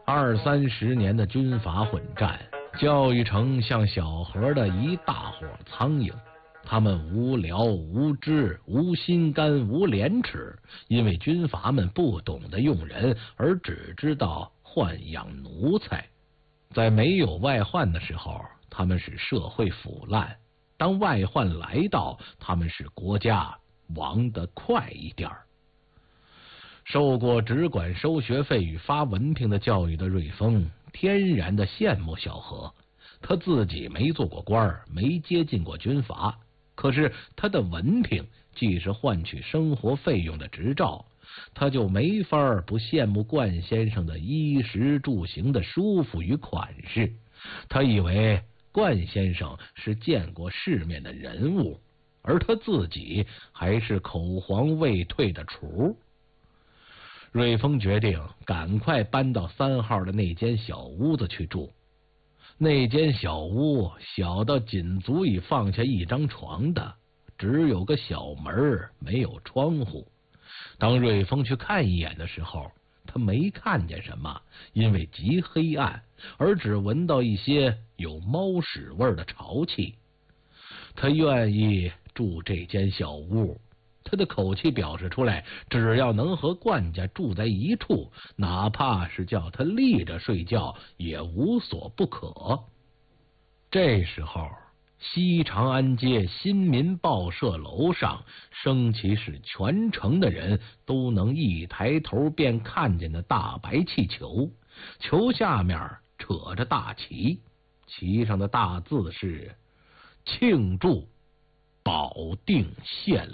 20-30年的军阀混战，教育城像小河的一大伙苍蝇。他们无聊、无知、无心肝、无廉耻，因为军阀们不懂得用人，而只知道豢养奴才。在没有外患的时候，他们使社会腐烂；当外患来到，他们使国家亡得快一点。受过只管收学费与发文凭的教育的瑞丰，天然的羡慕小何。他自己没做过官，没接近过军阀，可是他的文凭既是换取生活费用的执照，他就没法不羡慕冠先生的衣食住行的舒服与款式。他以为冠先生是见过世面的人物，而他自己还是口黄未退的雏。瑞丰决定赶快搬到3号的那间小屋子去住。那间小屋小到仅足以放下一张床的，只有个小门，没有窗户。当瑞丰去看一眼的时候，他没看见什么，因为极黑暗，而只闻到一些有猫屎味的潮气。他愿意住这间小屋，他的口气表示出来，只要能和冠家住在一处，哪怕是叫他立着睡觉也无所不可。这时候，西长安街新民报社楼上升起使全城的人都能一抬头便看见的大白气球，球下面扯着大旗，旗上的大字是庆祝保定县